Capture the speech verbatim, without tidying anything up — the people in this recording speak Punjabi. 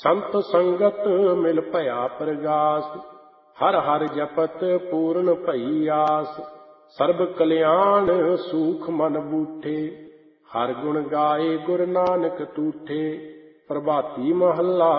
ਸੰਤ ਸੰਗਤ ਮਿਲ ਭਇਆ ਪ੍ਰਗਾਸ, ਹਰ ਹਰ ਜਪਤ ਪੂਰਨ ਭਈ ਆਸ। ਸਰਬ ਕਲਿਆਣ ਸੂਖ ਮਨ ਬੂਠੇ, ਹਰ ਗੁਣ ਗਾਏ ਗੁਰ ਨਾਨਕ ਤੂਠੇ। ਪ੍ਰਭਾਤੀ ਮਹੱਲਾ